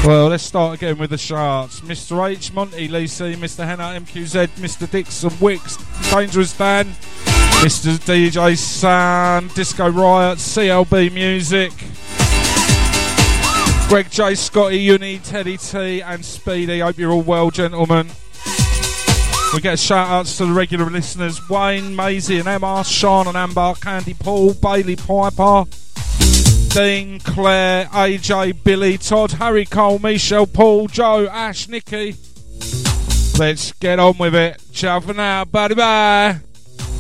Well, let's start again with the charts. Mr. H, Monty, Lee C, Mr. Hannah, MQZ, Mr. Dixon, Wicks, Dangerous Dan, Mr. DJ San, Disco Riot, CLB Music, Greg J, Scotty, Uni, Teddy T and Speedy. Hope you're all well, gentlemen. We get shout outs to the regular listeners: Wayne, Maisie and Emma, Sean and Amber, Candy Paul, Bailey Piper, Dean, Claire, AJ, Billy, Todd, Harry, Cole, Michelle, Paul, Joe, Ash, Nikki. Let's get on with it. Ciao for now. Bye bye.